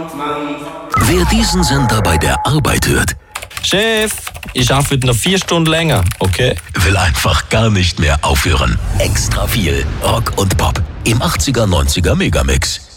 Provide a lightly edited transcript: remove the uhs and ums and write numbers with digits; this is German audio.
Wer diesen Sender bei der Arbeit hört, Chef, ich arbeite noch 4 Stunden länger, okay? will einfach gar nicht mehr aufhören. Extra viel Rock und Pop im 80er, 90er Megamix.